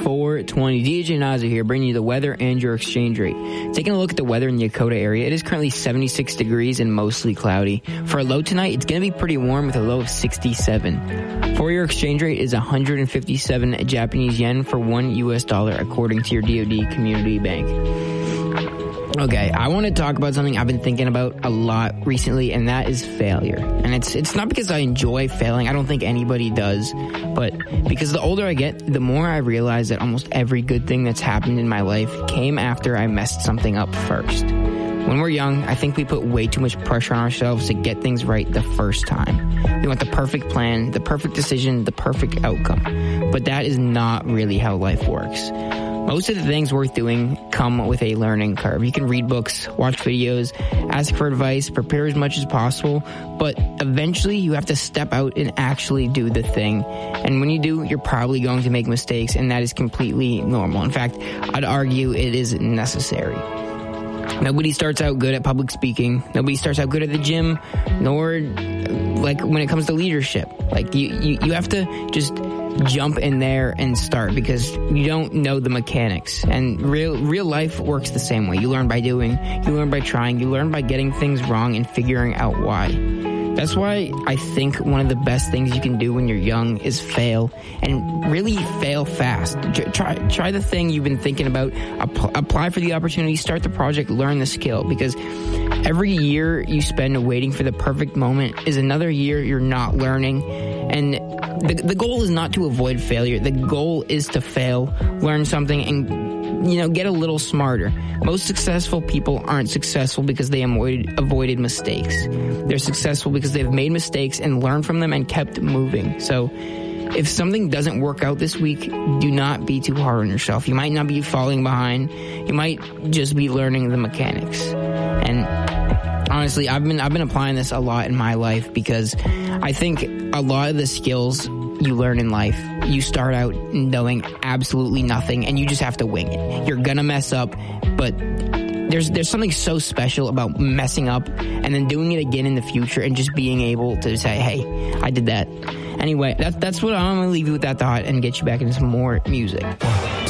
420. DJ Naza here, bringing you the weather and your exchange rate. Taking a look at the weather in the Yokota area, it is currently 76 degrees and mostly cloudy. For a low tonight, it's going to be pretty warm with a low of 67. For your exchange rate is 157 Japanese yen for $1 US, according to your DoD Community Bank. Okay, I want to talk about something I've been thinking about a lot recently, and that is failure. And it's not because I enjoy failing. I don't think anybody does. But because the older I get, the more I realize that almost every good thing that's happened in my life came after I messed something up first. When we're young, I think we put way too much pressure on ourselves to get things right the first time. We want the perfect plan, the perfect decision, the perfect outcome. But that is not really how life works. Most of the things worth doing come with a learning curve. You can read books, watch videos, ask for advice, prepare as much as possible, but eventually you have to step out and actually do the thing. And when you do, you're probably going to make mistakes, and that is completely normal. In fact, I'd argue it is necessary. Nobody starts out good at public speaking. Nobody starts out good at the gym, nor like when it comes to leadership. Like you have to just jump in there and start because you don't know the mechanics. And real life works the same way. You learn by doing, you learn by trying, you learn by getting things wrong and figuring out why. That's why I think one of the best things you can do when you're young is fail, and really fail fast. Try the thing you've been thinking about, apply for the opportunity, start the project, learn the skill, because every year you spend waiting for the perfect moment is another year you're not learning. And the goal is not to avoid failure. The goal is to fail, learn something, and get a little smarter. Most successful people aren't successful because they avoided mistakes. They're successful because they've made mistakes and learned from them and kept moving. So if something doesn't work out this week, do not be too hard on yourself. You might not be falling behind. You might just be learning the mechanics. And honestly, I've been applying this a lot in my life because I think a lot of the skills you learn in life, you start out knowing absolutely nothing and you just have to wing it. You're gonna mess up, but there's something so special about messing up and then doing it again in the future and just being able to say, hey, I did that. Anyway, that's what I'm gonna leave you with that thought and get you back into some more music.